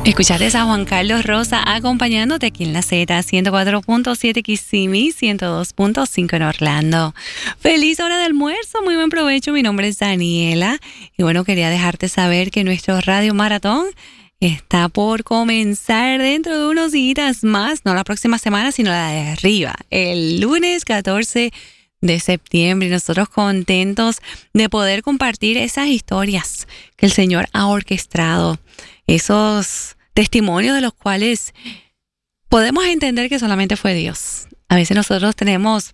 Escuchaste a Juan Carlos Rosa acompañándote aquí en la Z, 104.7 Kissimmee, 102.5 en Orlando. Feliz hora de almuerzo, muy buen provecho. Mi nombre es Daniela y bueno, quería dejarte saber que nuestro Radio Maratón está por comenzar dentro de unos días más, no la próxima semana, sino la de arriba, el lunes 14 de septiembre. Y nosotros contentos de poder compartir esas historias que el Señor ha orquestado, esos testimonios de los cuales podemos entender que solamente fue Dios. A veces nosotros tenemos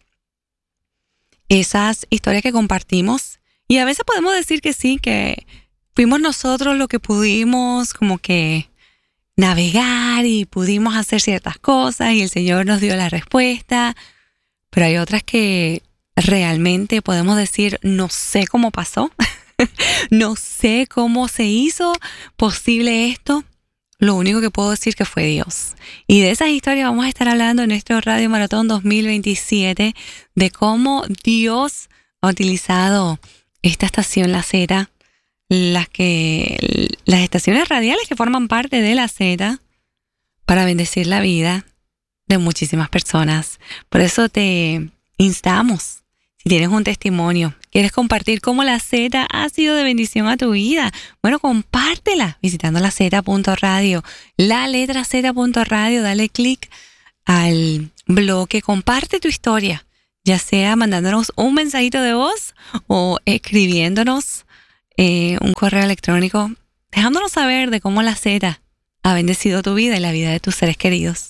esas historias que compartimos y a veces podemos decir que sí, que fuimos nosotros lo que pudimos como que navegar y pudimos hacer ciertas cosas y el Señor nos dio la respuesta, pero hay otras que realmente podemos decir, no sé cómo pasó, no sé cómo se hizo posible esto. Lo único que puedo decir que fue Dios. Y de esas historias vamos a estar hablando en nuestro Radio Maratón 2027, de cómo Dios ha utilizado esta estación, la Z, las estaciones radiales que forman parte de la Z, para bendecir la vida de muchísimas personas. Por eso te instamos, si tienes un testimonio, quieres compartir cómo la Z ha sido de bendición a tu vida, bueno, compártela visitando la Z.radio, la letra Z.radio, dale clic al bloque, comparte tu historia, ya sea mandándonos un mensajito de voz o escribiéndonos un correo electrónico, dejándonos saber de cómo la Z ha bendecido tu vida y la vida de tus seres queridos.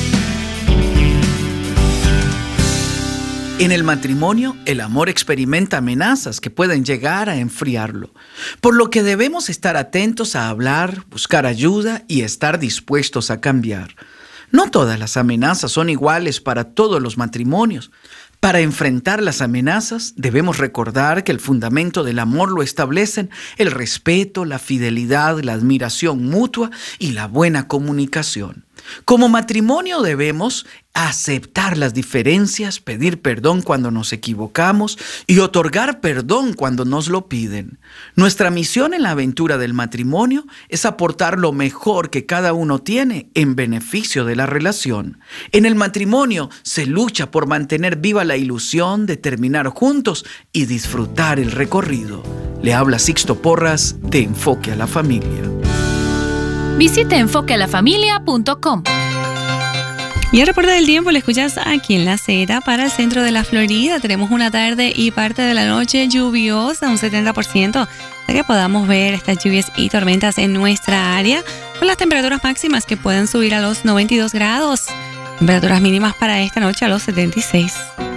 En el matrimonio, el amor experimenta amenazas que pueden llegar a enfriarlo, por lo que debemos estar atentos a hablar, buscar ayuda y estar dispuestos a cambiar. No todas las amenazas son iguales para todos los matrimonios. Para enfrentar las amenazas, debemos recordar que el fundamento del amor lo establecen el respeto, la fidelidad, la admiración mutua y la buena comunicación. Como matrimonio debemos aceptar las diferencias, pedir perdón cuando nos equivocamos y otorgar perdón cuando nos lo piden. Nuestra misión en la aventura del matrimonio es aportar lo mejor que cada uno tiene en beneficio de la relación. En el matrimonio se lucha por mantener viva la ilusión de terminar juntos y disfrutar el recorrido. Le habla Sixto Porras de Enfoque a la Familia. Visite enfoquealafamilia.com. Y el reporte del tiempo lo escuchas aquí en la Z. Para el centro de la Florida tenemos una tarde y parte de la noche lluviosa, un 70%, de que podamos ver estas lluvias y tormentas en nuestra área, con las temperaturas máximas que pueden subir a los 92 grados, temperaturas mínimas para esta noche a los 76.